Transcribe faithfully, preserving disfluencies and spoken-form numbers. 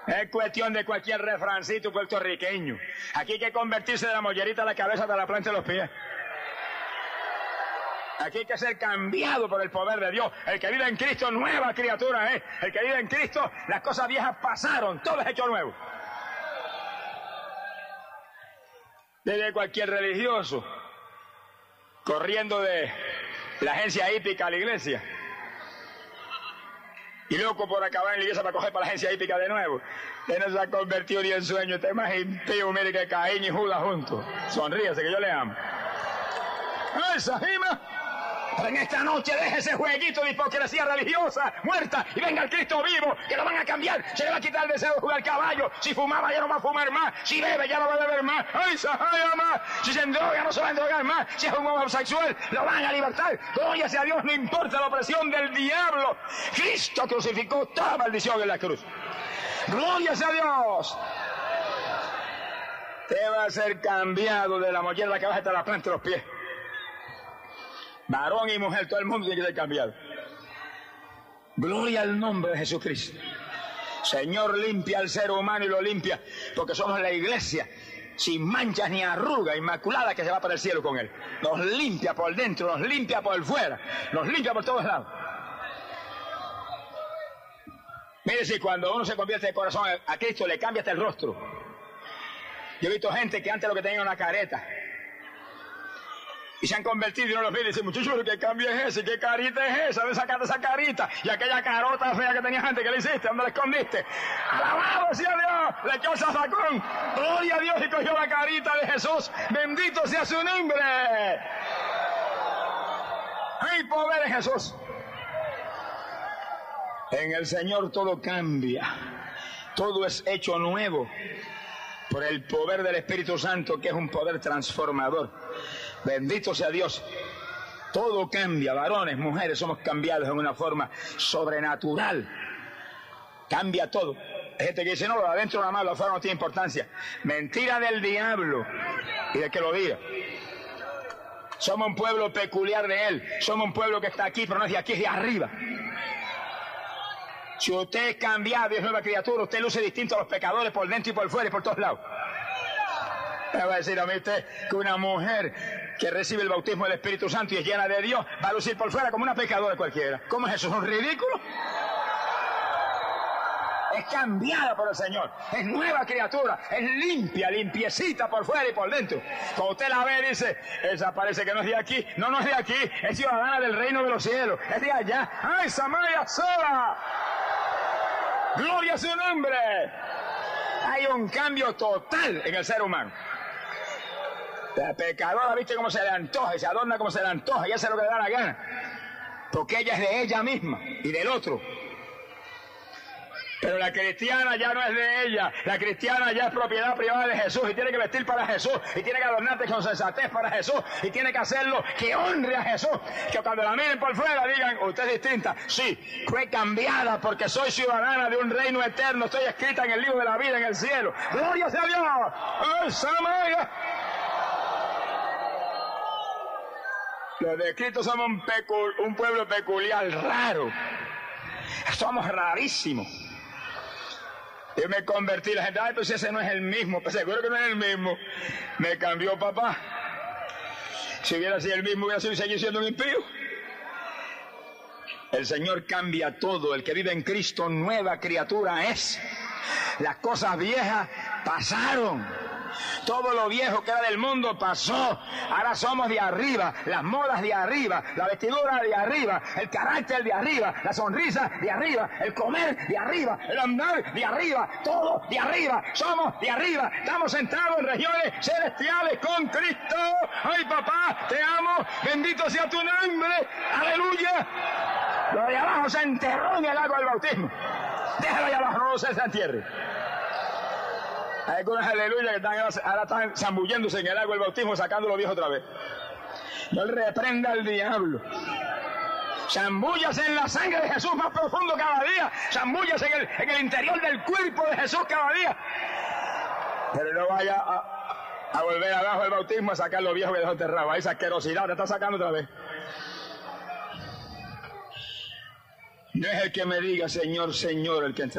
Es cuestión de cualquier refrancito puertorriqueño. Aquí hay que convertirse de la mollerita a la cabeza hasta la planta de los pies. Aquí hay que ser cambiado por el poder de Dios. El que vive en Cristo, nueva criatura es. El que vive en Cristo, las cosas viejas pasaron, todo es hecho nuevo. Desde cualquier religioso, corriendo de la agencia hípica a la iglesia, y loco por acabar en la iglesia para coger para la agencia hípica de nuevo. Él no se ha convertido ni en sueño. Usted es más impío, mire, que Caín y Judas juntos. Sonríese, que yo le amo. ¡Esa Jima! Pero en esta noche deje ese jueguito de hipocresía religiosa, muerta, y venga el Cristo vivo, que lo van a cambiar. Se le va a quitar el deseo de jugar caballo. Si fumaba ya no va a fumar más. Si bebe ya no va a beber más. ¡Ay, Sahaya más! Si se endroga no se va a endrogar más. Si es un homosexual, lo van a libertar. Gloria sea a Dios, no importa la opresión del diablo. Cristo crucificó toda maldición en la cruz. ¡Gloria sea a Dios! Te va a ser cambiado de la mollera de la cabeza hasta la planta de los pies. Varón y mujer, todo el mundo tiene que ser cambiado. Gloria al nombre de Jesucristo. Señor, limpia al ser humano y lo limpia, porque somos la iglesia, sin manchas ni arruga, inmaculada, que se va para el cielo con él. Nos limpia por dentro, nos limpia por fuera, nos limpia por todos lados. Mire, si cuando uno se convierte de corazón a Cristo, le cambia hasta el rostro. Yo he visto gente que antes lo que tenía una careta, y se han convertido y no los ve y dicen, muchachos, ¿qué cambio es ese? ¿Qué carita es esa? ¿Dónde sacaste esa carita? Y aquella carota fea que tenías antes, ¿qué le hiciste? ¿Dónde la escondiste? ¡Alabado sea Dios! Le echó zafacón. ¡Gloria a Dios! Y cogió la carita de Jesús. ¡Bendito sea su nombre! ¡Ay, poder de Jesús! En el Señor todo cambia. Todo es hecho nuevo por el poder del Espíritu Santo, que es un poder transformador. Bendito sea Dios. Todo cambia, varones, mujeres, somos cambiados en una forma sobrenatural. Cambia todo. Hay gente que dice, no, lo de adentro nada más, lo de afuera no tiene importancia. Mentira del diablo y de que lo diga. Somos un pueblo peculiar de él. Somos un pueblo que está aquí, pero no es de aquí, es de arriba. Si usted es cambiado y es nueva criatura, usted luce distinto a los pecadores por dentro y por fuera y por todos lados. Me va a decir a mí usted que una mujer que recibe el bautismo del Espíritu Santo y es llena de Dios va a lucir por fuera como una pecadora cualquiera. ¿Cómo es eso? ¿Es un ridículo? Es cambiada por el Señor, es nueva criatura, es limpia, limpiecita por fuera y por dentro. Cuando usted la ve dice, esa parece que no es de aquí. No, no es de aquí, es ciudadana del reino de los cielos, es de allá. ¡Ay, Samaya sola! ¡Gloria a su nombre! Hay un cambio total en el ser humano. La pecadora, ¿viste cómo se le antoja? Y se adorna como se le antoja y hace lo que le da la gana. Porque ella es de ella misma y del otro. Pero la cristiana ya no es de ella. La cristiana ya es propiedad privada de Jesús y tiene que vestir para Jesús y tiene que adornarse con sensatez para Jesús y tiene que hacerlo que honre a Jesús. Que cuando la miren por fuera digan, usted es distinta. Sí, fue cambiada porque soy ciudadana de un reino eterno. Estoy escrita en el libro de la vida en el cielo. ¡Gloria sea a Dios! ¡Ay, Samaya! Los descritos somos un, pecu- un pueblo peculiar, raro. Somos rarísimos. Yo me convertí, la gente, ay, pues ese no es el mismo. Pues seguro que no es el mismo. Me cambió papá. Si hubiera sido el mismo, hubiera sido seguir siendo un impío. El Señor cambia todo. El que vive en Cristo, nueva criatura es. Las cosas viejas pasaron. Todo lo viejo que era del mundo pasó. Ahora somos de arriba. Las modas de arriba. La vestidura de arriba. El carácter de arriba. La sonrisa de arriba. El comer de arriba. El andar de arriba. Todo de arriba. Somos de arriba. Estamos sentados en regiones celestiales con Cristo. ¡Ay, papá! Te amo. Bendito sea tu nombre. ¡Aleluya! Lo de abajo se enterró en el agua del bautismo. Déjalo allá abajo, no se entierre. Hay algunas aleluya que están, ahora están zambulléndose en el agua del bautismo, sacando lo viejo otra vez. Yo le reprenda al diablo. Zambúllase en la sangre de Jesús más profundo cada día. Zambúllase en el, en el interior del cuerpo de Jesús cada día. Pero no vaya a, a volver abajo del bautismo a sacar lo viejo que dejó enterrado. Esa asquerosidad te está sacando otra vez. No es el que me diga Señor, Señor el que entra.